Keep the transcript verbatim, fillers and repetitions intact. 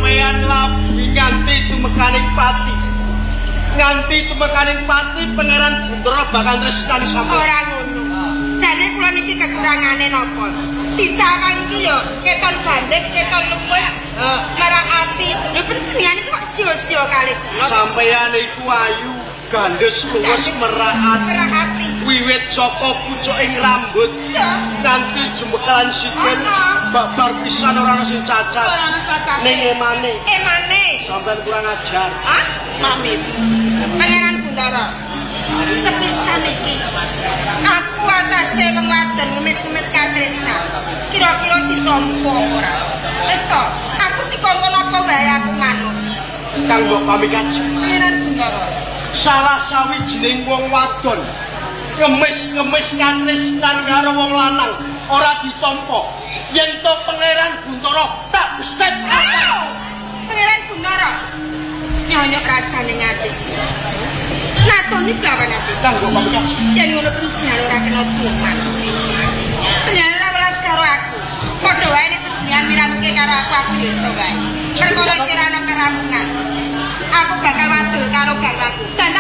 sampeyan labi nganti tumekaning pati. Nganti tumekaning pati Pangeran Buntara bakal tresnani sampeyan. Ora ngono. Jane kula niki kekurangane napa? Disawang iki yo keton gandes, keton luwes, marang ati. Lho pensenian iki kok sio-sio kali kula. Sampeyan iku ayu, gandes, luwes, merak ati. Wiwit saka pucuking rambut nganti jembekalan sikil. Babar pisan ora ana sing cacat. Ning emane. Emane. Sampeyan kurang ajar. Hah? Mamit. Pangeran Buntara. Sepisan iki aku atase wong wadon ngemis-ngemis katresna. Kira-kira ditampa ora? Wis to, aku dikongkon apa wae aku manut. Kanggo pamikaji. Pangeran Buntara. Salah sawijining wong wadon ngemis-ngemis katresnan karo wong lanang ora ditampa. Yen to Pangeran Buntara tak beset. Pangeran Buntara. Nyonyok rasane ngati. Natoni blawan ati kanggo pamikaji. Yen ngono pensian ora kena tuman. Pensian ora welas karo aku. Padha wae nek pensian miramke karo aku aku ya iso wae. Perkara iki ora ana keramungan. Aku bakal wadul karo garwaku. Dan